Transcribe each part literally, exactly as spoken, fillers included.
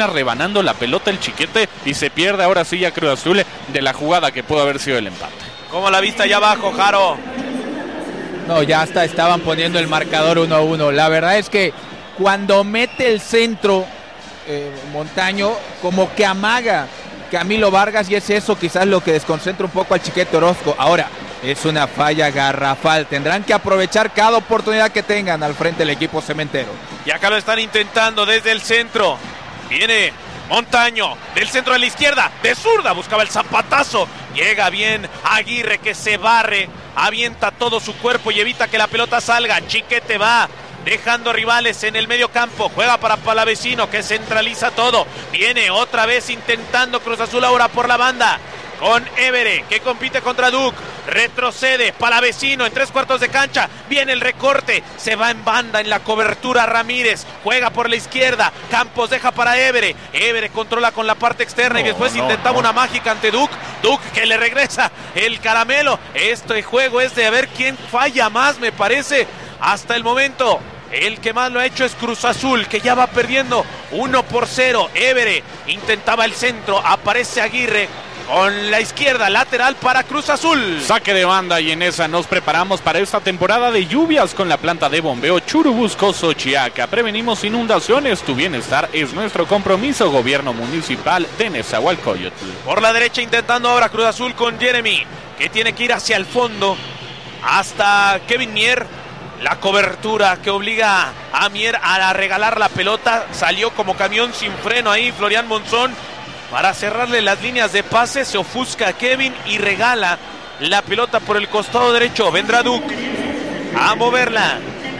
termina rebanando la pelota el Chiquete y se pierde ahora sí ya Cruz Azul de la jugada que pudo haber sido el empate. ¿Cómo la vista allá abajo, Jaro? No, ya hasta estaban poniendo el marcador uno a uno. La verdad es que cuando mete el centro eh, Montaño, como que amaga Camilo Vargas, y es eso quizás lo que desconcentra un poco al Chiquete Orozco. Ahora, es una falla garrafal. Tendrán que aprovechar cada oportunidad que tengan al frente del equipo cementero. Y acá lo están intentando desde el centro. Viene Montaño, del centro a la izquierda, de zurda, buscaba el zapatazo. Llega bien Aguirre, que se barre, avienta todo su cuerpo y evita que la pelota salga. Chiquete va dejando rivales en el medio campo, juega para Palavecino, que centraliza todo. Viene otra vez intentando Cruz Azul ahora por la banda, con Évere, que compite contra Duc, retrocede, Palavecino en tres cuartos de cancha, viene el recorte, se va en banda en la cobertura Ramírez, juega por la izquierda, Campos deja para Évere, Évere controla con la parte externa no, y después no, intentaba no. una mágica ante Duc, Duc que le regresa el caramelo. Este juego es de a ver quién falla más, me parece, hasta el momento. El que más lo ha hecho es Cruz Azul, que ya va perdiendo uno por cero. Évere intentaba el centro, aparece Aguirre con la izquierda, lateral para Cruz Azul. Saque de banda y en esa nos preparamos para esta temporada de lluvias con la planta de bombeo Churubusco Xochiaca. Prevenimos inundaciones, tu bienestar es nuestro compromiso. Gobierno Municipal de Nezahualcóyotl. Por la derecha intentando ahora Cruz Azul con Jeremy, que tiene que ir hacia el fondo hasta Kevin Mier. La cobertura que obliga a Mier a regalar la pelota. Salió como camión sin freno ahí Florian Monzón para cerrarle las líneas de pase. Se ofusca a Kevin y regala la pelota por el costado derecho. Vendrá Duc a moverla,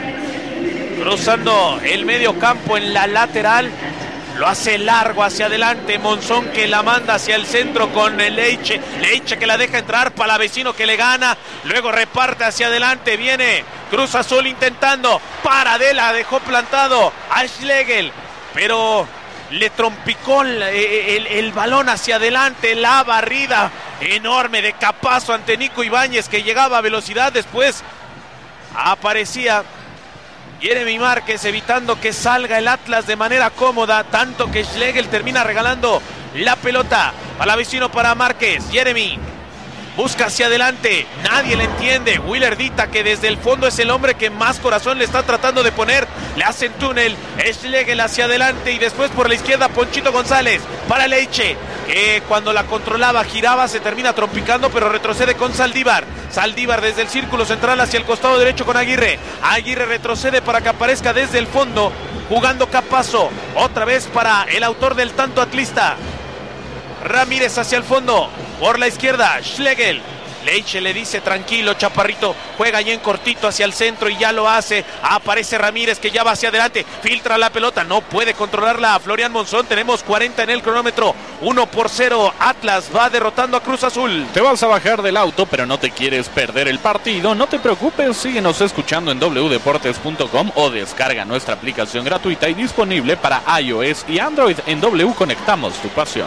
cruzando el medio campo en la lateral. Lo hace largo hacia adelante. Monzón que la manda hacia el centro con el Leiche. Leiche que la deja entrar. Palavecino que le gana. Luego reparte hacia adelante. Viene Cruz Azul intentando. Paradela dejó plantado a Schlegel, pero le trompicó el, el, el balón hacia adelante. La barrida enorme de Capazo ante Nico Ibáñez, que llegaba a velocidad. Después aparecía Jeremy Márquez evitando que salga el Atlas de manera cómoda, tanto que Schlegel termina regalando la pelota. Palavecino para Márquez. Jeremy busca hacia adelante, nadie le entiende. Willer Dita, que desde el fondo es el hombre que más corazón le está tratando de poner, le hacen túnel. Schlegel hacia adelante y después por la izquierda Ponchito González para Leiche, que cuando la controlaba giraba, se termina trompicando, pero retrocede con Saldívar. Saldívar desde el círculo central hacia el costado derecho con Aguirre. Aguirre retrocede para que aparezca desde el fondo, jugando Capazo, otra vez para el autor del tanto atlista. Ramírez hacia el fondo, por la izquierda, Schlegel. Leiche le dice tranquilo, chaparrito, juega ahí en cortito hacia el centro y ya lo hace. Aparece Ramírez, que ya va hacia adelante, filtra la pelota, no puede controlarla a Florian Monzón. Tenemos cuarenta en el cronómetro, uno por cero. Atlas va derrotando a Cruz Azul. Te vas a bajar del auto, pero no te quieres perder el partido. No te preocupes, síguenos escuchando en doble u deportes punto com o descarga nuestra aplicación gratuita y disponible para iOS y Android. En W conectamos tu pasión.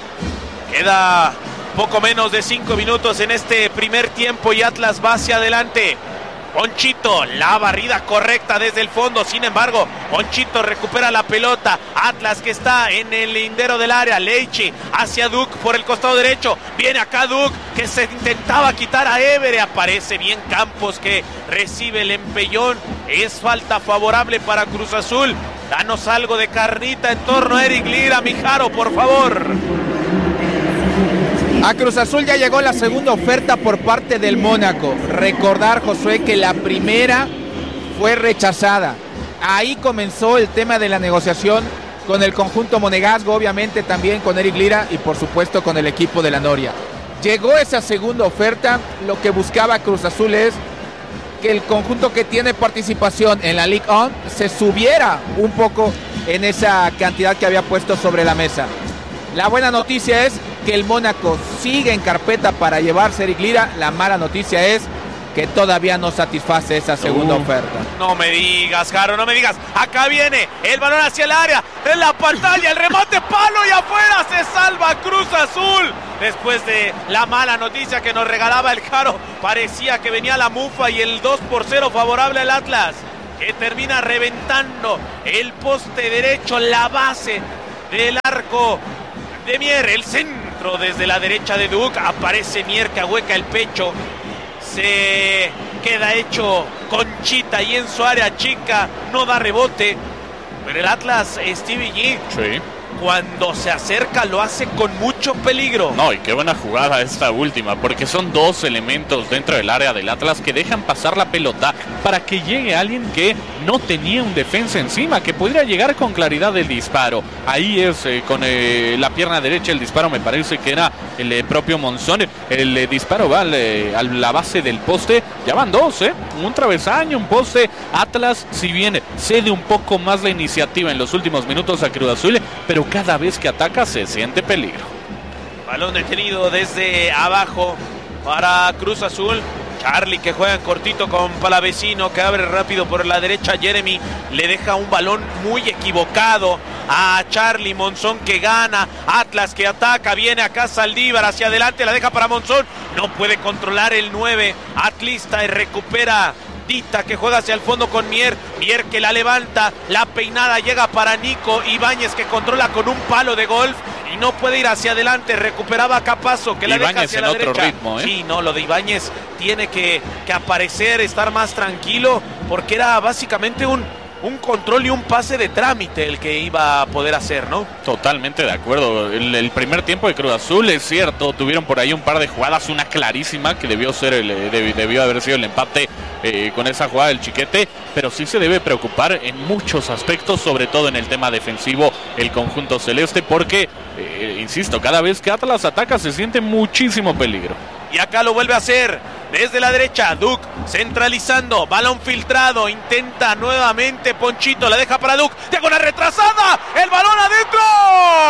Queda poco menos de cinco minutos en este primer tiempo y Atlas va hacia adelante. Ponchito, la barrida correcta desde el fondo, sin embargo, Ponchito recupera la pelota. Atlas que está en el lindero del área. Leiche hacia Duc por el costado derecho. Viene acá Duc, que se intentaba quitar a Évere. Aparece bien Campos, que recibe el empellón. Es falta favorable para Cruz Azul. Danos algo de carnita en torno a Eric Lira, Mijaro, por favor. A Cruz Azul ya llegó la segunda oferta por parte del Mónaco. Recordar, Josué, que la primera fue rechazada. Ahí comenzó el tema de la negociación con el conjunto monegasco, obviamente también con Eric Lira y por supuesto con el equipo de la Noria. Llegó esa segunda oferta. Lo que buscaba Cruz Azul es que el conjunto que tiene participación en la Ligue uno se subiera un poco en esa cantidad que había puesto sobre la mesa. La buena noticia es que el Mónaco sigue en carpeta para llevarse a Eric Lira. La mala noticia es que todavía no satisface esa segunda uh, oferta. No me digas, Jaro, no me digas. Acá viene el balón hacia el área, en la pantalla, el remate, palo y afuera. Se salva Cruz Azul. Después de la mala noticia que nos regalaba el Jaro, parecía que venía la mufa y el dos por cero favorable al Atlas, que termina reventando el poste derecho, la base del arco de Mier. El centro desde la derecha de Duke. Aparece Mier que ahueca el pecho. Se queda hecho conchita y en su área chica. No da rebote. Pero el Atlas, Stevie G, sí, cuando se acerca lo hace con mucho peligro. No, y qué buena jugada esta última, porque son dos elementos dentro del área del Atlas que dejan pasar la pelota para que llegue alguien que no tenía un defensa encima, que pudiera llegar con claridad el disparo. Ahí es eh, con eh, la pierna derecha el disparo, me parece que era el eh, propio Monzón. El eh, disparo va al, eh, a la base del poste. Ya van dos, ¿eh? Un travesaño, un poste. Atlas, si bien cede un poco más la iniciativa en los últimos minutos a Cruz Azul, pero cada vez que ataca se siente peligro. Balón detenido desde abajo para Cruz Azul. Charlie que juega en cortito con Palavecino, que abre rápido por la derecha. Jeremy le deja un balón muy equivocado a Charlie. Monzón que gana. Atlas que ataca. Viene acá Saldívar hacia adelante. La deja para Monzón. No puede controlar el nueve. Atlista y recupera Dita que juega hacia el fondo con Mier. Mier que la levanta. La peinada llega para Nico Ibáñez que controla con un palo de golf. Y no puede ir hacia adelante, recuperaba Capazo que la Ibáñez deja hacia en la otro derecha. ritmo, ¿eh? Sí, no, lo de Ibáñez tiene que, que aparecer, estar más tranquilo, porque era básicamente un, un control y un pase de trámite el que iba a poder hacer, ¿no? Totalmente de acuerdo. El, el primer tiempo de Cruz Azul, es cierto, tuvieron por ahí un par de jugadas, una clarísima que debió ser el, debió, debió haber sido el empate eh, con esa jugada del Chiquete, pero sí se debe preocupar en muchos aspectos, sobre todo en el tema defensivo, el conjunto celeste, porque eh, insisto, cada vez que Atlas ataca se siente muchísimo peligro. Y acá lo vuelve a hacer desde la derecha. Duke centralizando, balón filtrado, intenta nuevamente Ponchito, la deja para Duke, diagonal retrasada, el balón adentro.